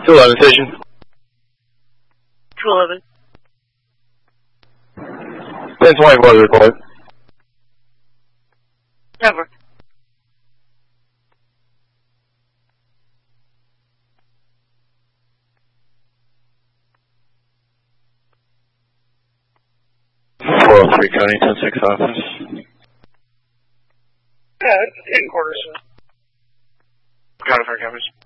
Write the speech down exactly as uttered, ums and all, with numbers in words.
two eleven station. two eleven. ten twenty-four report. Never. four oh three County ten six office. Yeah, headquarters. County Fair campus.